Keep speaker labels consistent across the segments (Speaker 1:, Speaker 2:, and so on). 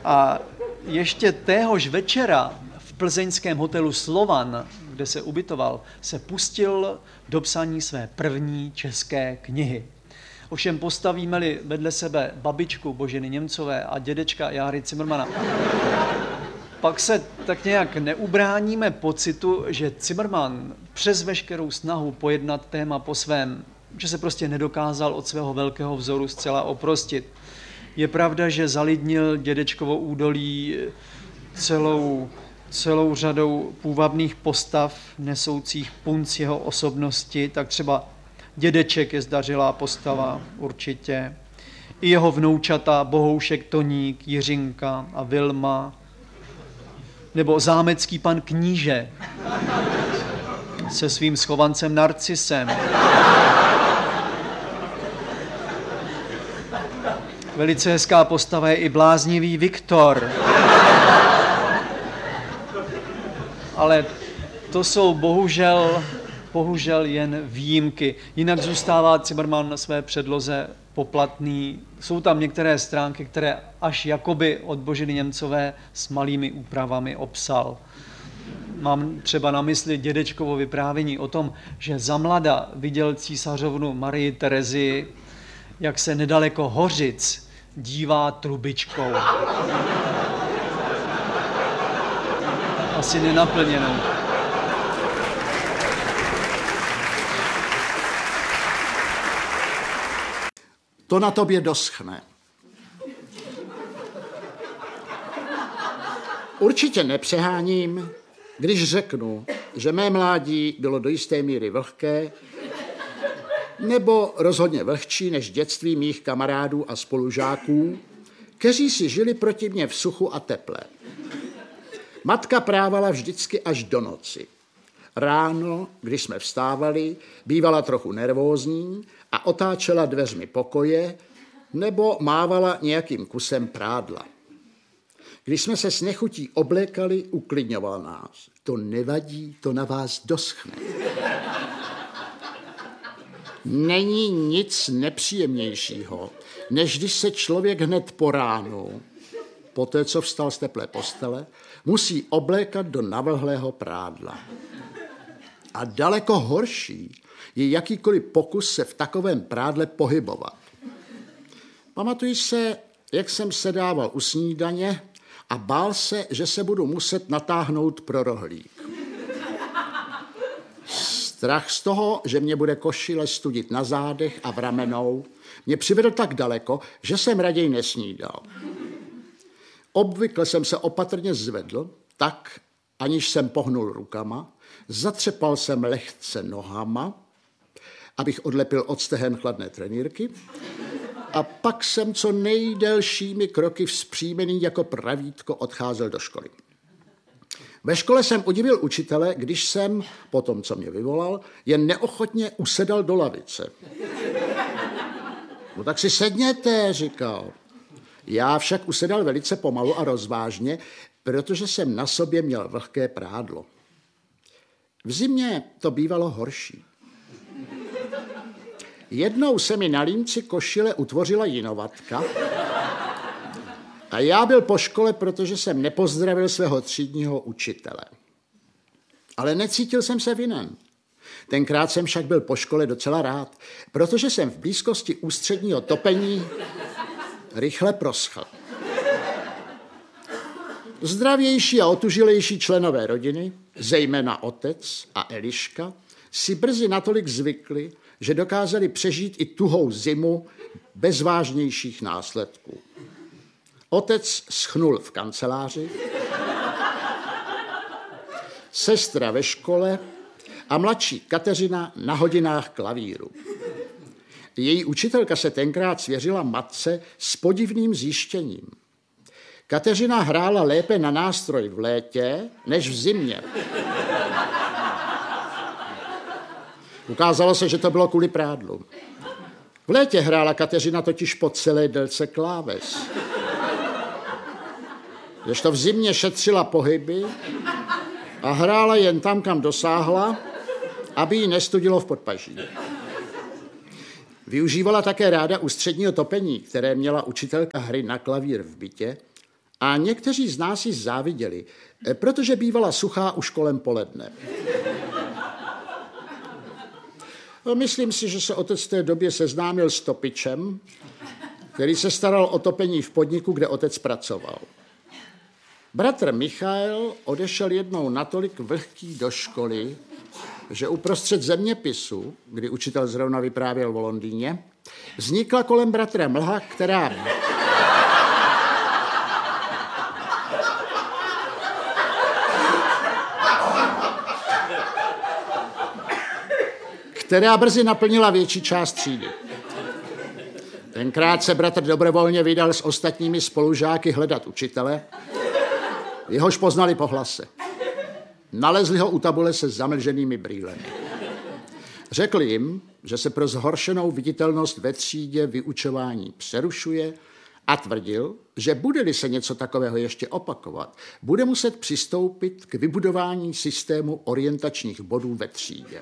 Speaker 1: A ještě téhož večera v plzeňském hotelu Slovan, kde se ubytoval, se pustil do psaní své první české knihy. Ovšem postavíme-li vedle sebe babičku Boženy Němcové a dědečka Járy Cimrmana, pak se tak nějak neubráníme pocitu, že Cimrman přes veškerou snahu pojednat téma po svém, že se prostě nedokázal od svého velkého vzoru zcela oprostit. Je pravda, že zalidnil dědečkovo údolí celou řadou půvabných postav nesoucích punc jeho osobnosti, tak třeba dědeček je zdařilá postava, určitě. I jeho vnoučata Bohoušek, Toník, Jiřinka a Vilma, nebo zámecký pan kníže se svým schovancem Narcisem. Velice hezká postava je i bláznivý Viktor. Ale to jsou bohužel jen výjimky. Jinak zůstává Cimrman na své předloze poplatný. Jsou tam některé stránky, které až jakoby od Boženy Němcové s malými úpravami opsal. Mám třeba na mysli dědečkovo vyprávění o tom, že zamlada viděl císařovnu Marii Terezii, jak se nedaleko Hořic dívá trubičkou. Asi nenaplněnou.
Speaker 2: To na tobě doschne. Určitě nepřeháním, když řeknu, že mé mládí bylo do jisté míry vlhké, nebo rozhodně vlhčí než dětství mých kamarádů a spolužáků, kteří si žili proti mně v suchu a teple. Matka právala vždycky až do noci. Ráno, když jsme vstávali, bývala trochu nervózní a otáčela dveřmi pokoje nebo mávala nějakým kusem prádla. Když jsme se s nechutí oblékali, uklidňoval nás. To nevadí, to na vás doschne. Není nic nepříjemnějšího, než když se člověk hned po ránu, poté co vstal z teplé postele, musí oblékat do navlhlého prádla. A daleko horší je jakýkoliv pokus se v takovém prádle pohybovat. Pamatuji se, jak jsem sedával u snídaně a bál se, že se budu muset natáhnout pro rohlík. Strach z toho, že mě bude košile studit na zádech a v ramenou, mě přivedl tak daleko, že jsem raději nesnídal. Obvykle jsem se opatrně zvedl, tak, aniž jsem pohnul rukama, zatřepal jsem lehce nohama, abych odlepil od stehen chladné trenýrky, a pak jsem co nejdelšími kroky vzpřímený jako pravítko odcházel do školy. Ve škole jsem udivil učitele, když jsem, po tom, co mě vyvolal, jen neochotně usedal do lavice. No tak si sedněte, říkal. Já však usedal velice pomalu a rozvážně, protože jsem na sobě měl vlhké prádlo. V zimě to bývalo horší. Jednou se mi na límci košile utvořila jinovatka a já byl po škole, protože jsem nepozdravil svého třídního učitele. Ale necítil jsem se vinen. Tenkrát jsem však byl po škole docela rád, protože jsem v blízkosti ústředního topení rychle proschl. Zdravější a otužilejší členové rodiny, zejména otec a Eliška, si brzy natolik zvykli, že dokázali přežít i tuhou zimu bez vážnějších následků. Otec schnul v kanceláři, sestra ve škole a mladší Kateřina na hodinách klavíru. Její učitelka se tenkrát svěřila matce s podivným zjištěním. Kateřina hrála lépe na nástroj v létě než v zimě. Ukázalo se, že to bylo kvůli prádlu. V létě hrála Kateřina totiž po celé délce kláves. Kdežto v zimě šetřila pohyby a hrála jen tam, kam dosáhla, aby ji nestudilo v podpaží. Využívala také ráda ústředního topení, které měla učitelka hry na klavír v bytě, A někteří z nás ji záviděli, protože bývala suchá už kolem poledne. Myslím si, že se otec v té době seznámil s topičem, který se staral o topení v podniku, kde otec pracoval. Bratr Michael odešel jednou natolik vlhký do školy, že uprostřed zeměpisu, kdy učitel zrovna vyprávěl o Londýně, vznikla kolem bratra mlha, která brzy naplnila větší část třídy. Tenkrát se bratr dobrovolně vydal s ostatními spolužáky hledat učitele, jehož poznali po hlase. Nalezli ho u tabule se zamlženými brýlemi. Řekl jim, že se pro zhoršenou viditelnost ve třídě vyučování přerušuje a tvrdil, že bude-li se něco takového ještě opakovat, bude muset přistoupit k vybudování systému orientačních bodů ve třídě.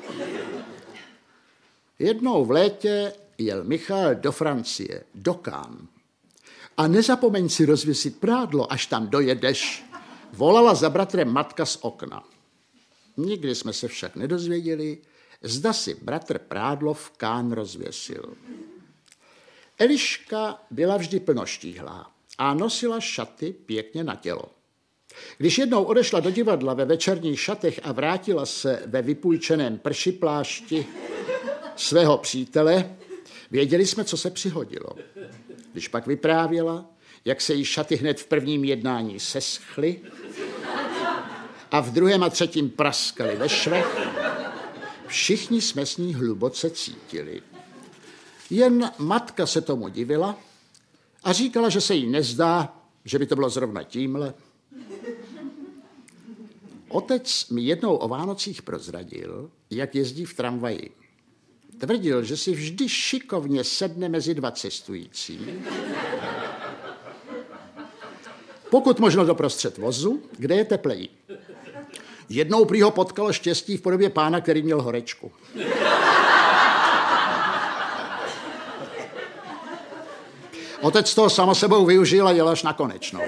Speaker 2: Jednou v létě jel Michal do Francie, do Cannes. A nezapomeň si rozvěsit prádlo, až tam dojedeš, volala za bratrem matka z okna. Nikdy jsme se však nedozvěděli, zda si bratr prádlo v Cannes rozvěsil. Eliška byla vždy plnoštíhlá a nosila šaty pěkně na tělo. Když jednou odešla do divadla ve večerních šatech a vrátila se ve vypůjčeném pršiplášti svého přítele, věděli jsme, co se přihodilo. Když pak vyprávěla, jak se jí šaty hned v prvním jednání seschly a v druhém a třetím praskaly ve švech, všichni jsme s ní hluboce cítili. Jen matka se tomu divila a říkala, že se jí nezdá, že by to bylo zrovna tímhle. Otec mi jednou o Vánocích prozradil, jak jezdí v tramvaji. Tvrdil, že si vždy šikovně sedne mezi dva cestující. Pokud možno doprostřed vozu, kde je tepleji. Jednou prý ho potkalo štěstí v podobě pána, který měl horečku. Otec toho samo sebou využil a jel až na konečnou.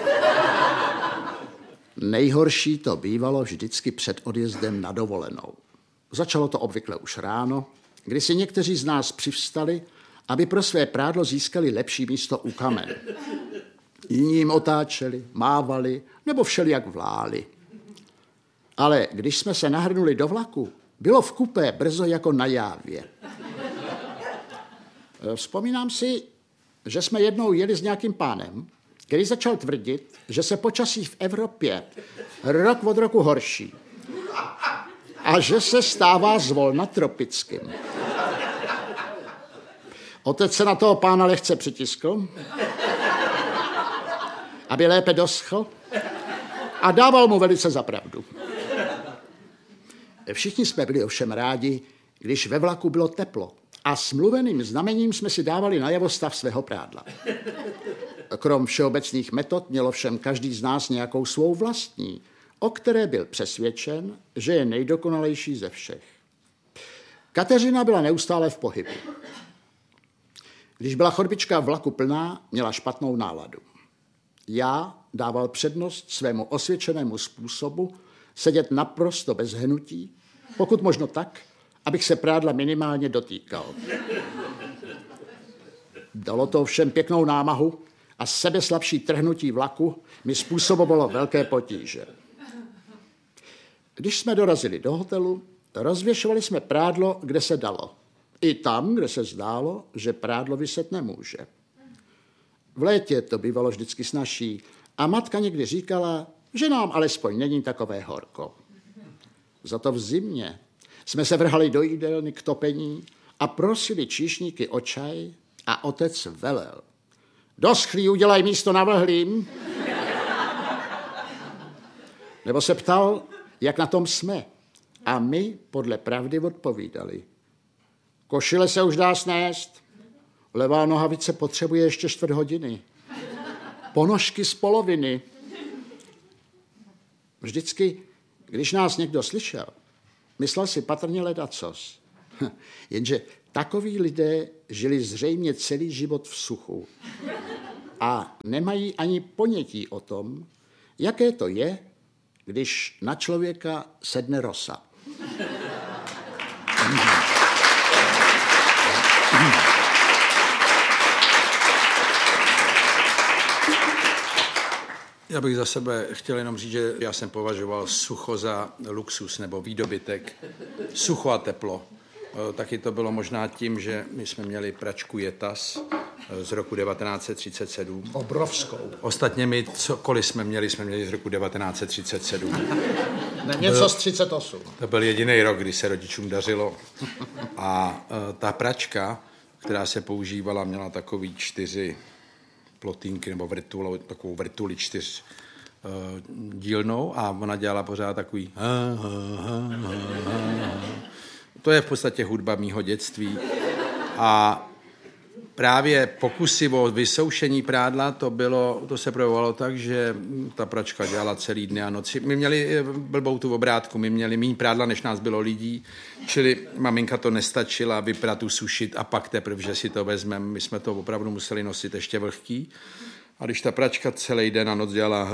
Speaker 2: Nejhorší to bývalo vždycky před odjezdem na dovolenou. Začalo to obvykle už ráno, kdy si někteří z nás přivstali, aby pro své prádlo získali lepší místo u kamen. Jiní jim otáčeli, mávali nebo všelijak vláli. Ale když jsme se nahrnuli do vlaku, bylo v kupé brzo jako na jávě. Vzpomínám si, že jsme jednou jeli s nějakým pánem, který začal tvrdit, že se počasí v Evropě rok od roku horší a že se stává zvolna tropickým. Otec se na toho pána lehce přitiskl, aby lépe doschl, a dával mu velice za pravdu. Všichni jsme byli ovšem rádi, když ve vlaku bylo teplo a s mluveným znamením jsme si dávali najevo stav svého prádla. Krom všeobecných metod měl ovšem každý z nás nějakou svou vlastní, o které byl přesvědčen, že je nejdokonalejší ze všech. Kateřina byla neustále v pohybu. Když byla chodbička v vlaku plná, měla špatnou náladu. Já dával přednost svému osvědčenému způsobu sedět naprosto bez hnutí, pokud možno tak, abych se prádla minimálně dotýkal. Dalo to ovšem pěknou námahu a sebeslabší trhnutí vlaku mi způsobovalo velké potíže. Když jsme dorazili do hotelu, rozvěšovali jsme prádlo, kde se dalo. I tam, kde se zdálo, že prádlo viset nemůže. V létě to bývalo vždycky snazší a matka někdy říkala, že nám alespoň není takové horko. Za to v zimě jsme se vrhali do jídelny k topení a prosili číšníky o čaj a otec velel. Doschlý, udělaj místo na vlhlým. Nebo se ptal, jak na tom jsme. A my podle pravdy odpovídali. Košile se už dá snést. Levá nohavice potřebuje ještě 4 hodiny. Ponožky z poloviny. Vždycky, když nás někdo slyšel, myslel si patrně ledacos. Jenže takoví lidé žili zřejmě celý život v suchu. a nemají ani ponětí o tom, jaké to je, když na člověka sedne rosa.
Speaker 3: Já bych za sebe chtěl jenom říct, že já jsem považoval sucho za luxus nebo výdobytek. Sucho a teplo. Taky to bylo možná tím, že my jsme měli pračku Jetas z roku 1937.
Speaker 2: Obrovskou.
Speaker 3: Ostatně my cokoliv jsme měli z roku 1937.
Speaker 2: Ne, něco z 38.
Speaker 3: To byl jediný rok, kdy se rodičům dařilo. A ta pračka, která se používala, měla takový 4 plotínky nebo takovou vrtuli 4 dílnou a ona dělala pořád takový To je v podstatě hudba mýho dětství. A právě pokusy o vysoušení prádla, to se projevovalo tak, že ta pračka dělala celý dny a noci. My měli blbou tu obrátku, my měli méně prádla, než nás bylo lidí, čili maminka to nestačila vyprat, usušit a pak teprve, že si to vezmeme. My jsme to opravdu museli nosit ještě vlhký. A když ta pračka celý den a noc dělala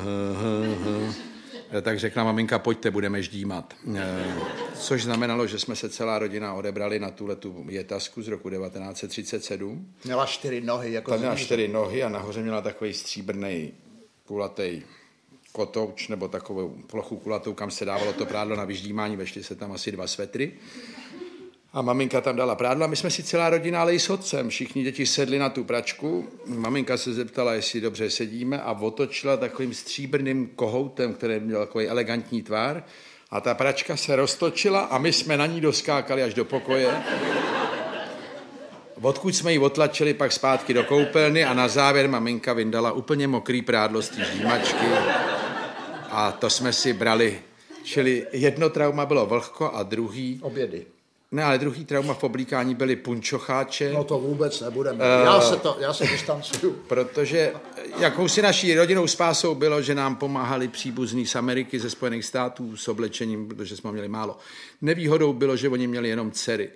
Speaker 3: tak řekla maminka, pojďte, budeme ždímat. Což znamenalo, že jsme se celá rodina odebrali na tuhletu Jetasku z roku 1937.
Speaker 2: Měla 4 nohy. Jako
Speaker 3: ta měla 4 nohy a nahoře měla takový stříbrný kulatý kotouč nebo takovou plochu kulatou, kam se dávalo to prádlo na vyždímání, vešly se tam asi 2 svetry. A maminka tam dala prádlo a my jsme si celá rodina, ale i s otcem. Všichni děti sedli na tu pračku. Maminka se zeptala, jestli dobře sedíme a otočila takovým stříbrným kohoutem, který měl takový elegantní tvar. A ta pračka se roztočila a my jsme na ní doskákali až do pokoje. Odkud jsme ji otlačili pak zpátky do koupelny a na závěr maminka vyndala úplně mokrý prádlo z té ždímačky. A to jsme si brali. Čili jedno trauma bylo vlhko a druhý...
Speaker 2: Obědy.
Speaker 3: Ne, ale druhý trauma v oblíkání byly punčocháče.
Speaker 2: No to vůbec nebudeme. Já se distancuju.
Speaker 3: Protože jakousi naší rodinou spásou bylo, že nám pomáhali příbuzní z Ameriky, ze Spojených států s oblečením, protože jsme měli málo. Nevýhodou bylo, že oni měli jenom dcery.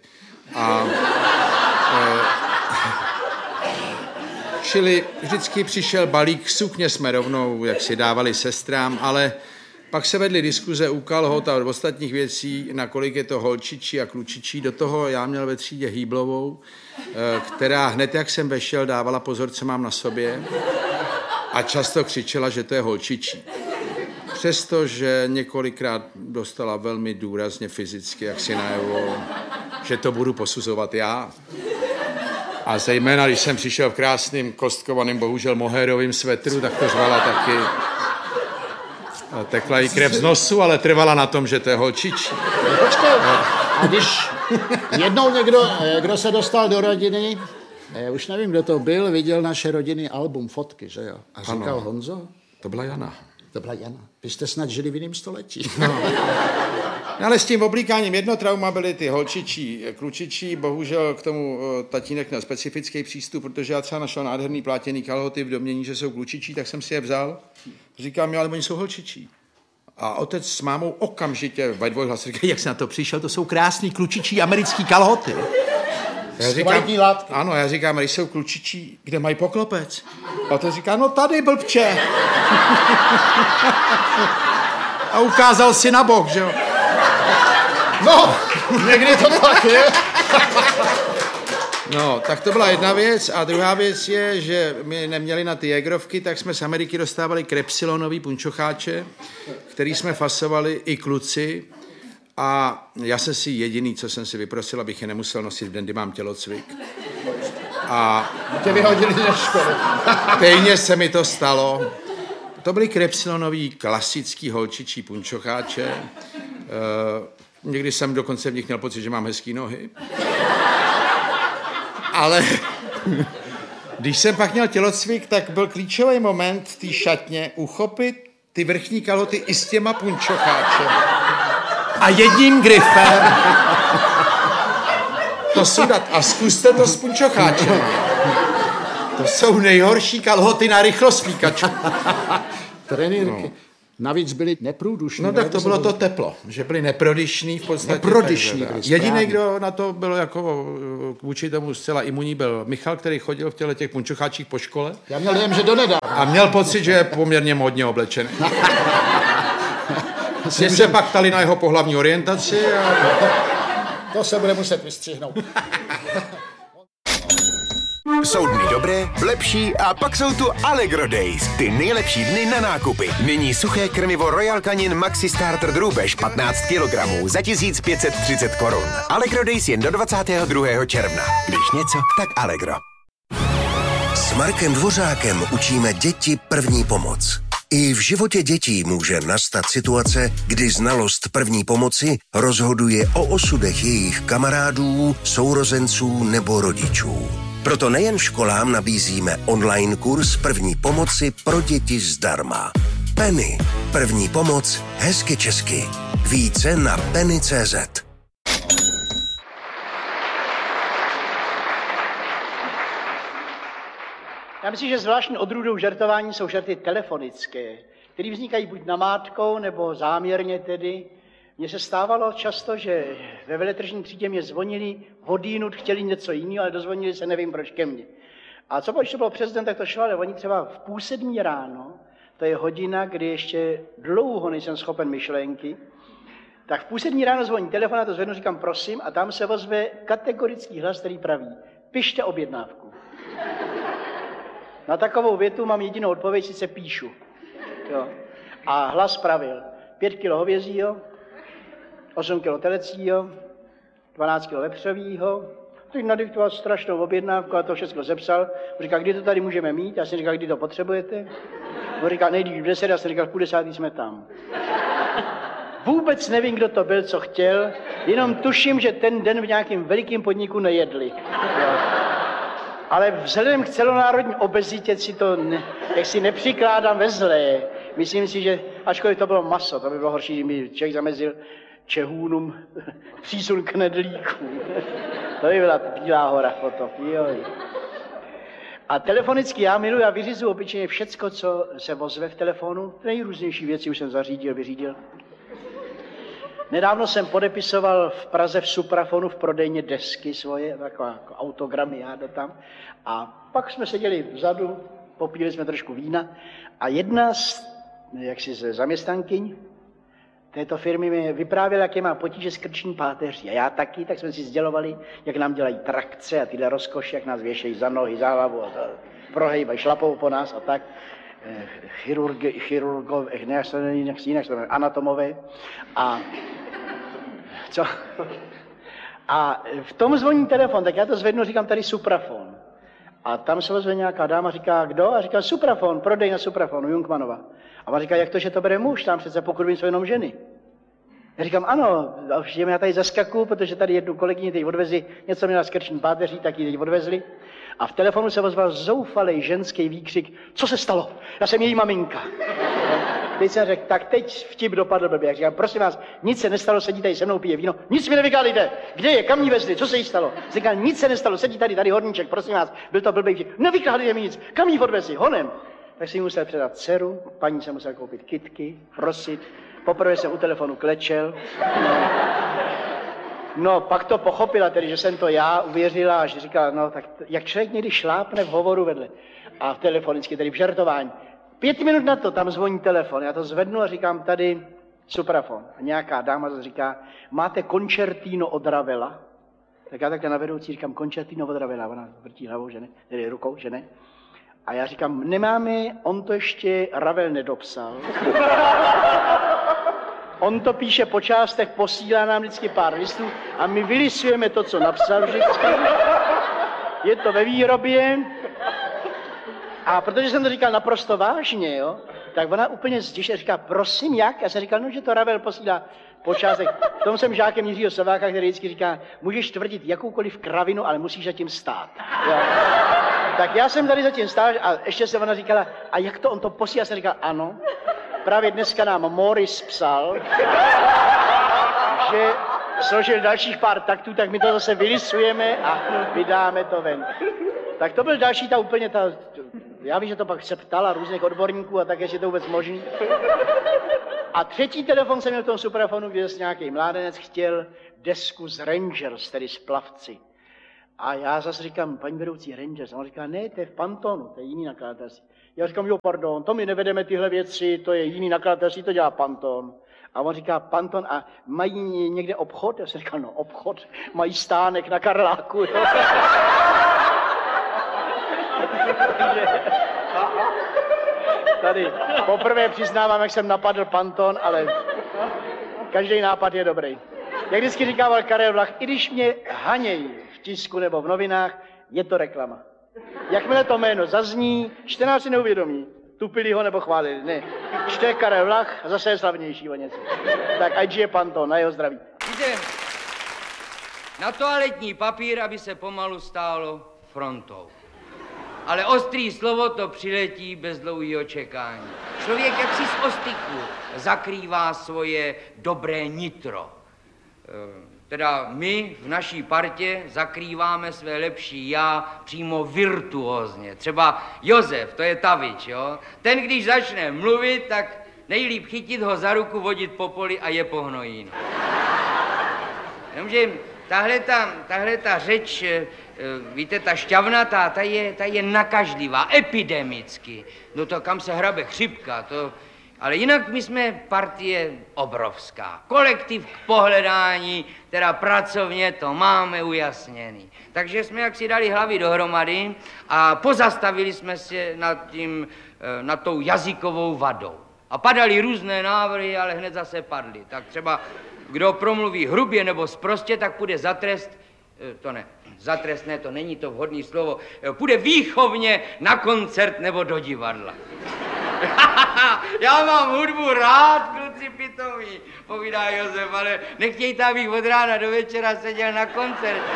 Speaker 3: Čili vždycky přišel balík sukně, jsme rovnou, jak si dávali sestrám, ale pak se vedly diskuze u kalhot a od ostatních věcí, nakolik je to holčičí a klučičí. Do toho já měl ve třídě Hýblovou, která hned, jak jsem vešel, dávala pozor, co mám na sobě a často křičela, že to je holčičí. Přestože několikrát dostala velmi důrazně fyzicky, jak si najevo, že to budu posuzovat já. A zejména, když jsem přišel v krásným kostkovaným, bohužel mohérovým svetru, tak to řvala taky. Tekla jí krev z nosu, ale trvala na tom, že to je holčičí.
Speaker 2: Počkej, a když jednou někdo, kdo se dostal do rodiny, už nevím, kdo to byl, viděl naše rodinný album, fotky, že jo? A říkal, ano. Honzo?
Speaker 3: To byla Jana.
Speaker 2: To byla Jana. Vy jste snad žili v jiném století.
Speaker 3: No. Ale s tím oblíkáním jedno trauma byly ty holčičí, klučičí, bohužel k tomu tatínek měl specifický přístup, protože já třeba našel nádherný plátěný kalhoty v domění, že jsou klučičí, tak jsem si je vzal. Říkám, ale oni jsou holčičí. A otec s mámou okamžitě ve dvojhlasě říkají, jak jsi na to přišel, to jsou krásný klučičí americký kalhoty. Já říkám, když jsou klučičí, kde mají poklopec? A to říká, no tady, blbče. A ukázal si na bok, že jo?
Speaker 2: No, někdy to tak je.
Speaker 3: No, tak to byla jedna věc. A druhá věc je, že my neměli na ty jegrovky, tak jsme z Ameriky dostávali krepsilonový punčocháče, který jsme fasovali i kluci. A já jsem si jediný, co jsem si vyprosil, abych je nemusel nosit v den, kdy mám tělocvik. A
Speaker 2: tě vyhodili ze školy.
Speaker 3: Stejně se mi to stalo. To byly krepsilonový klasický holčičí punčocháče. Někdy jsem dokonce v nich měl pocit, že mám hezký nohy. Ale když jsem pak měl tělocvik, tak byl klíčový moment v té šatně uchopit ty vrchní kalhoty i s těma punčocháče. A jedním grifem to sundat. A zkuste to s punčocháčem. To jsou nejhorší kalhoty na rychlosvíkačku.
Speaker 2: Trenýrky. Navíc byli neprůdušní.
Speaker 3: No tak to bylo to teplo, že byli neprodyšní v podstatě.
Speaker 2: Neprodyšní byli,
Speaker 3: jediný, kdo na to byl jako vůči tomu zcela imunní, byl Michal, který chodil v těch punčocháčích po škole.
Speaker 2: Já měl dojem, že donedávna.
Speaker 3: A měl pocit, že je poměrně módně oblečený. Že se pak ptali na jeho pohlavní orientaci.
Speaker 2: To se bude muset vystřihnout.
Speaker 4: Jsou dny dobré, lepší a pak jsou tu Allegro Days. Ty nejlepší dny na nákupy. Nyní suché krmivo Royal Canin Maxi Starter drůbež 15 kg za 1530 korun. Allegro Days jen do 22. června. Když něco, tak Allegro. S Markem Dvořákem učíme děti první pomoc. I v životě dětí může nastat situace, kdy znalost první pomoci rozhoduje o osudech jejich kamarádů, sourozenců nebo rodičů. Proto nejen školám nabízíme online kurz první pomoci pro děti zdarma. Penny. První pomoc hezky česky. Více na penny.cz.
Speaker 5: Já myslím, že zvláštní odrůdou žertování jsou žerty telefonické, které vznikají buď namátkou, nebo záměrně tedy. Mně se stávalo často, že ve veletržní třídě mě zvonili hodinu, chtěli něco jiného, ale dozvonili se, nevím proč, ke mně. A co když to bylo přes den, tak to šlo, ale oni třeba v 6:30 ráno, to je hodina, kdy ještě dlouho nejsem schopen myšlenky, tak v 6:30 ráno zvoní telefon, a to zvednu, říkám prosím, a tam se ozve kategorický hlas, který praví, pište objednávku. Na takovou větu mám jedinou odpověď, sice píšu. Jo. A hlas pravil 5 kg hovězího, 8 kg telecího, 12 kg vepřovýho. Teď nadiktoval strašnou objednávku a to všechno zepsal. On říká, kdy to tady můžeme mít? Já jsem říkal, kdy to potřebujete? On říká, nejdřív v 10, já jsem říkal, v 50 jsme tam. Vůbec nevím, kdo to byl, co chtěl, jenom tuším, že ten den v nějakém velikém podniku nejedli. Jo. Ale vzhledem k celonárodní obezitě si to jaksi nepřikládám ve zlé. Myslím si, že ačkoliv to bylo maso, to by bylo horší, kdyby člověk zamezil Čehůnům přísun knedlíků. To by byla Bílá hora foto. A telefonicky já miluji a vyřizuji obyčejně všecko, co se ozve v telefonu. Nejrůznější věci už jsem vyřídil. Nedávno jsem podepisoval v Praze v Suprafonu v prodejně desky svoje, takové jako autogramy, já tam. A pak jsme seděli vzadu, popíli jsme trošku vína a jedna ze zaměstnankyň této firmy mi vyprávěla, jaké má potíže s krční páteří. A já taky, tak jsme si sdělovali, jak nám dělají trakce a tyhle rozkoši, jak nás věšejí za nohy, za hlavu a prohejbají, šlapou po nás a tak. Chirurgové, jinak anatomové. A co? A v tom zvoní telefon, tak já to zvednu, říkám tady Suprafon. A tam se ozve nějaká dáma, říká, kdo? A říká Suprafon, prodej na Suprafonu, Jungmanova. A on říká, jak to, že to bere muž, tam přece pokud jsou jenom ženy. Já říkám, ano, já tady zaskakuju, protože tady jednu kolegyni teď odvezli, něco měla s krční páteří, tak ji teď odvezli. A v telefonu se ozval zoufalej ženský výkřik, co se stalo? Já jsem její maminka. Teď jsem řekl, tak teď vtip dopadl blbě. Já říkám, prosím vás, nic se nestalo, sedí tady se mnou, pije víno, nic mi nevykládejte. Kde je, kam jí vezli, co se jí stalo? Říkám, nic se nestalo, sedí tady horníček, prosím vás, byl to blbý vtip. Nevykládejte mi nic, kam jí odvezli, honem. Tak si musel předat dceru, paní se musel koupit kytky, prosit. Poprvé jsem u telefonu klečel. No, pak to pochopila tedy, že jsem to já, uvěřila a že říkala, no tak jak člověk někdy šlápne v hovoru vedle. A v telefonicky, tedy v žertování. 5 minut na to, tam zvoní telefon, já to zvednu a říkám tady Suprafon. A nějaká dáma zase říká, máte koncertino od Ravela? Tak já takhle na vedoucí říkám, koncertino od Ravela, ona vrtí hlavou, že ne, tedy rukou, že ne. A já říkám, nemáme, on to ještě Ravel nedopsal. On to píše po částech, posílá nám vždycky pár listů a my vylisujeme to, co napsal vždycky. Je to ve výrobě. A protože jsem to říkal naprosto vážně, jo, tak ona úplně zděšeně říká, prosím, jak? Já jsem říkal, no, že to Ravel posílá po částech. V tom jsem žákem Jiřího Sováka, který vždycky říká, můžeš tvrdit jakoukoliv kravinu, ale musíš zatím stát. Jo. Tak já jsem tady zatím stál a ještě se ona říkala, a jak to on to posílá? Já jsem říkal, ano. Právě dneska nám Morris psal, že složil dalších pár taktů, tak my to zase vylisujeme a vydáme to ven. Tak to byl další ta úplně ta Já vím, že to pak se ptala různých odborníků a tak, jestli to vůbec možný. A třetí telefon jsem měl v tom superfonu, kde nějaký mládenec chtěl desku z Rangers, tedy z plavci. A já zase říkám, paní vedoucí, Rangers. A on říká, ne, to je v Pantonu, to je jiný nakladatelství. Já říkám, jo, pardon, to my nevedeme tyhle věci, to je jiný nakladatelství, to dělá Panton. A on říká, Panton, a mají někde obchod? Já jsem říkal, no obchod, mají stánek na Karláku, jo. Tady poprvé přiznávám, jak jsem napadl Panton, ale každý nápad je dobrý. Jak vždycky říkával Karel Vlach, i když mě hanějí v tisku nebo v novinách, je to reklama. Jakmile to jméno zazní, čtenář si neuvědomí, tupili ho nebo chválili. Ne, čte Karel Vlach a zase je slavnější o něco. Tak ať je Panton, na jeho zdraví.
Speaker 6: Víte, na toaletní papír, aby se pomalu stálo frontou. Ale ostrý slovo to přiletí bez dlouhého čekání. Člověk jaksi z ostyku zakrývá svoje dobré nitro. Teda my v naší partě zakrýváme své lepší já přímo virtuózně. Třeba Josef, to je Tavič, jo? Ten, když začne mluvit, tak nejlíp chytit ho za ruku, vodit po poli a je pohnojín. Jenomže tahle ta řeč, víte, ta šťavnatá, ta je nakažlivá, epidemicky. No to kam se hrabe chřipka, to... Ale jinak my jsme partie obrovská. Kolektiv k pohledání, teda pracovně to máme ujasněný. Takže jsme jak si dali hlavy dohromady a pozastavili jsme se nad tou jazykovou vadou. A padaly různé návrhy, ale hned zase padly. Tak třeba kdo promluví hrubě nebo sprostě, tak půjde za trest, za trest ne, to není to vhodné slovo, půjde výchovně na koncert nebo do divadla. Já mám hudbu rád, kluci pitomí, povídá Josef, ale nechtějte, abych od rána do večera seděl na koncertě.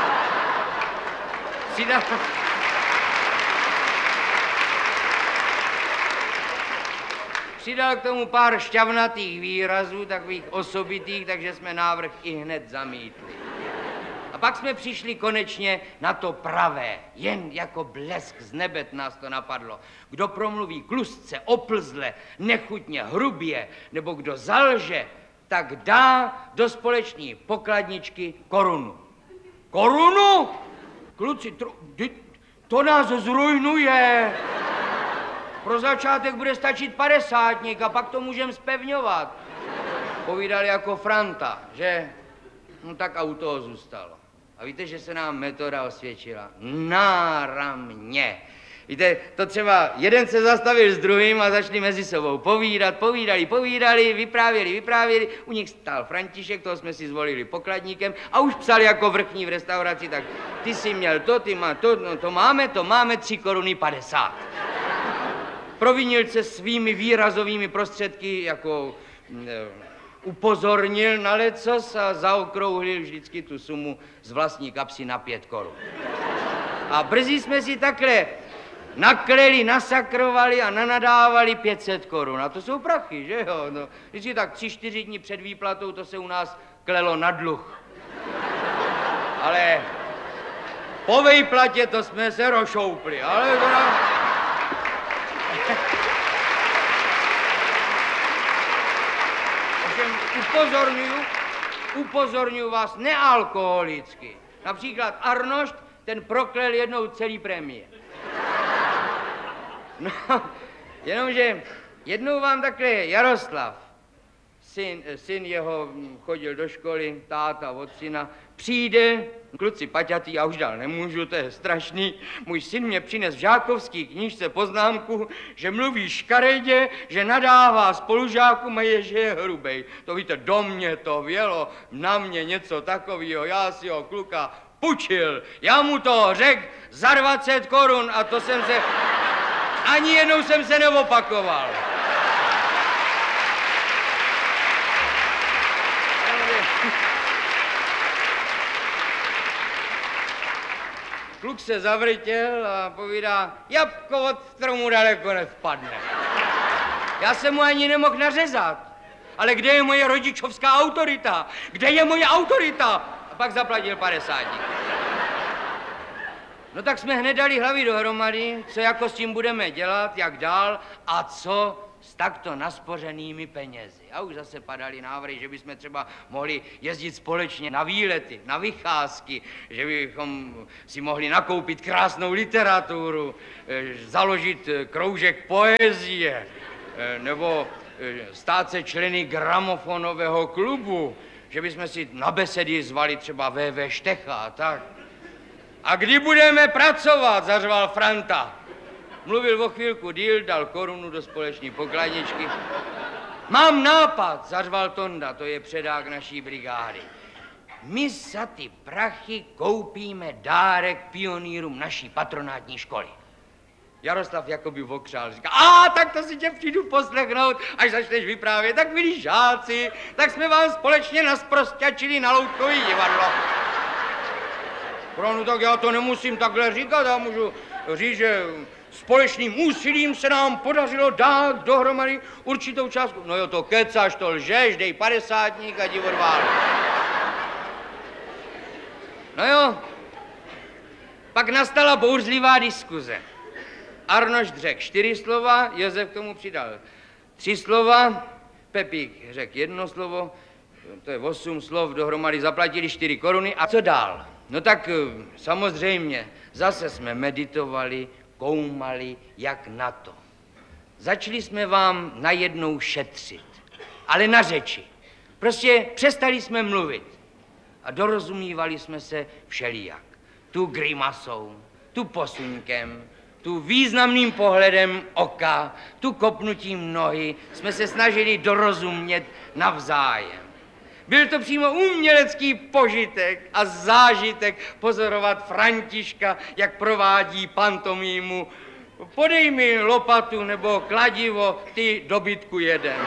Speaker 6: Přidal k tomu pár šťavnatých výrazů, takových osobitých, takže jsme návrh i hned zamítli. A pak jsme přišli konečně na to pravé. Jen jako blesk z nebet nás to napadlo. Kdo promluví tlustce, oplzle, nechutně, hrubě, nebo kdo zalže, tak dá do společné pokladničky korunu. Korunu? Kluci, to nás zrujnuje. Pro začátek bude stačit 50 a pak to můžeme zpevňovat. Povídali jako Franta, že? No tak auto zůstalo. A víte, že se nám metoda osvědčila? Náramně. Víte, to třeba jeden se zastavil s druhým a začali mezi sebou povídali, vyprávěli. U nich stál František, toho jsme si zvolili pokladníkem a už psali jako vrchní v restauraci, tak ty jsi měl to, ty má to, no to máme 3 koruny 50. Provinil se svými výrazovými prostředky jako... upozornil na lecos a zaokrouhlil vždycky tu sumu z vlastní kapsy na 5 korun. A brzy jsme si takhle nakleli, nasakrovali a nanadávali 500 korun. A to jsou prachy, že jo? No, vždycky tak 3-4 dní před výplatou to se u nás klelo na dluh. Ale po výplatě to jsme se rozšoupli, ale to upozorňuji vás nealkoholicky. Například Arnošt, ten proklel jednou celý premiér. No, jenomže jednou vám takhle Jaroslav, syn jeho chodil do školy, táta od syna, přijde, kluci paťatý, já už dál nemůžu, to je strašný. Můj syn mě přines v žákovský knížce poznámku, že mluví škaredě, že nadává spolužákům a že je hrubej. To víte, do mě to vělo, na mě něco takového, já si ho kluka pučil. Já mu to řekl za 20 korun a to jsem se, ani jednou jsem se neopakoval. Kluk se zavrtěl a povídá, jabko od stromu daleko nevpadne. Já jsem mu ani nemohl nařezat. Ale kde je moje rodičovská autorita? Kde je moje autorita? A pak zaplatil 50. No tak jsme hned dali hlavy dohromady, co jako s tím budeme dělat, jak dál a co s takto naspořenými penězi. A už zase padaly návrhy, že bychom třeba mohli jezdit společně na výlety, na vycházky, že bychom si mohli nakoupit krásnou literaturu, založit kroužek poezie, nebo stát se členy gramofonového klubu, že bychom si na besedy zvali třeba V.V. Štecha a tak. A kdy budeme pracovat, zařval Franta. Mluvil o chvilku díl, dal korunu do společné pokladničky. Mám nápad, zařval Tonda, to je předák naší brigády. My za ty prachy koupíme dárek pionýrům naší patronátní školy. Jaroslav jakoby okřál, říká, tak to si tě přijdu poslechnout, až začneš vyprávět, tak milí žáci, tak jsme vám společně nasprosťačili na loutkový divadlo. No tak já to nemusím takhle říkat, já můžu říct, že společným úsilím se nám podařilo dát dohromady určitou částku. No jo, to kecáš, to lžeš, dej 50 a jdi odválit. No jo, pak nastala bouřlivá diskuze. Arnošt řekl 4 slova, Josef k tomu přidal 3 slova, Pepík řekl 1 slovo, to je 8 slov, dohromady zaplatili 4 koruny. A co dál? No tak samozřejmě, zase jsme meditovali, koumali, jak na to. Začali jsme vám najednou šetřit, ale na řeči. Prostě přestali jsme mluvit a dorozumívali jsme se všelijak. Tu grimasou, tu posuňkem, tu významným pohledem oka, tu kopnutím nohy jsme se snažili dorozumět navzájem. Byl to přímo umělecký požitek a zážitek pozorovat Františka, jak provádí pantomímu. Podej mi lopatu nebo kladivo, ty dobytku jeden.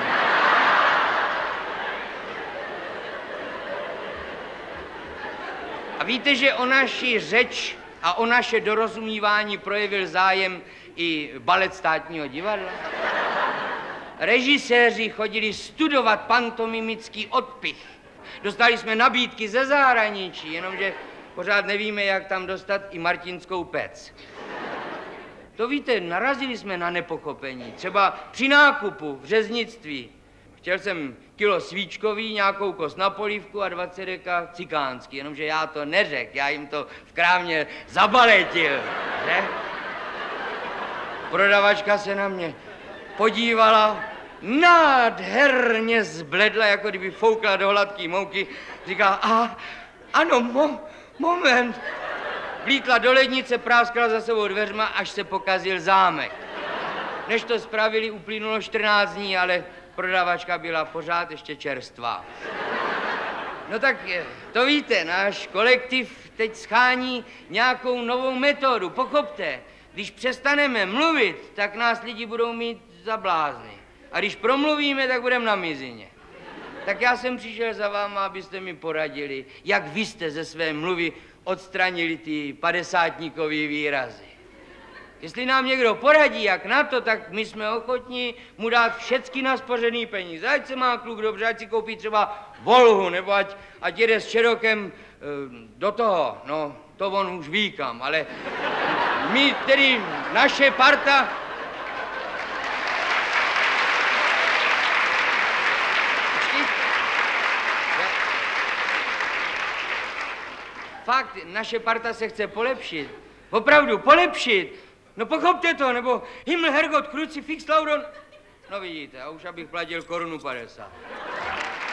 Speaker 6: A víte, že o naši řeč a o naše dorozumívání projevil zájem i balet Státního divadla? Režiséři chodili studovat pantomimický odpich. Dostali jsme nabídky ze zahraničí, jenomže pořád nevíme, jak tam dostat i martinskou pec. To víte, narazili jsme na nepochopení. Třeba při nákupu v řeznictví. Chtěl jsem kilo svíčkový, nějakou kost na polívku a 20 deka cikánský, jenomže já to neřekl, já jim to v krámě zabaletil, že? Prodavačka se na mě podívala, nádherně zbledla, jako kdyby foukla do hladký mouky, říká, ano, moment. Vlítla do lednice, práskala za sebou dveřma, až se pokazil zámek. Než to spravili, uplynulo 14 dní, ale prodavačka byla pořád ještě čerstvá. No tak to víte, náš kolektiv teď schání nějakou novou metodu, pochopte. Když přestaneme mluvit, tak nás lidi budou mít za blázny. A když promluvíme, tak budeme na mizině. Tak já jsem přišel za váma, abyste mi poradili, jak vy jste ze své mluvy odstranili ty 50-tníkový výrazy. Jestli nám někdo poradí, jak na to, tak my jsme ochotní mu dát všechny naspořený peníze. Ať se má kluk dobře, ať si koupí třeba Volhu, nebo ať jede s Čerokem do toho, no to on už ví kam, ale my tedy, naše parta... Fakt, naše parta se chce polepšit. Opravdu, polepšit. No pochopte to, nebo Himmel, Herrgott, Crucifix, Lauron. No vidíte, a už abych platil 1,50 Kč.